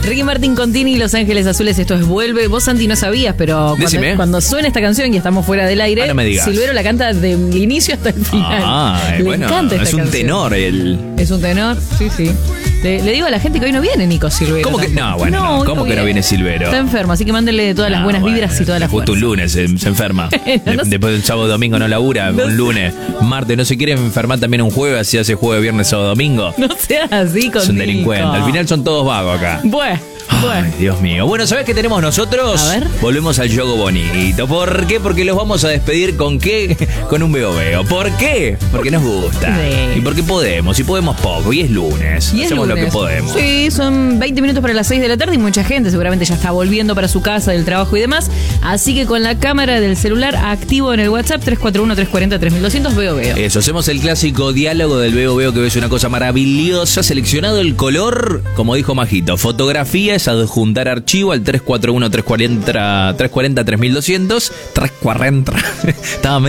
Ricky Martin Contini y Los Ángeles Azules, esto es Vuelve. Vos, Santi, no sabías, pero cuando suena esta canción y estamos fuera del aire, no me digas. Silvero la canta del inicio hasta el final. Le encanta esta es un canción. tenor él. Es un tenor, sí. Le digo a la gente que hoy no viene Nico Silvero. ¿Cómo que no? Bueno, no, ¿cómo que no viene Silvero? Está enfermo, así que mándenle todas las buenas vibras y todas las justo un lunes se enferma. Después del sábado domingo no labura, un lunes, martes, no se quiere enfermar también un jueves, así hace jueves, viernes, sábado, domingo. No seas así con Es un delincuente. Al final son todos vagos acá. Bueno. Ay, Dios mío. Bueno, ¿sabés qué tenemos nosotros? A ver. Volvemos al juego bonito. ¿Por qué? Porque los vamos a despedir ¿con qué? Con un veo veo. ¿Por qué? Porque nos gusta. Sí. Y porque podemos. Y podemos poco. Y es lunes. Hacemos lo que podemos. Sí, son 20 minutos para las 6 de la tarde y mucha gente seguramente ya está volviendo para su casa del trabajo y demás. Así que con la cámara del celular activo en el WhatsApp 341-340-3200 veo veo. Eso, hacemos el clásico diálogo del veo veo, que es una cosa maravillosa. Seleccionado el color, como dijo Majito. Fotografías, adjuntar archivo al 341-340-3200. 340. Estaba